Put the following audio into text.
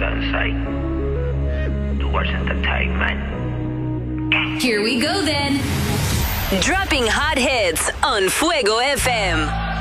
Sunside. Towards entertainment. Here we go then. Dropping hot hits on Fuego FM.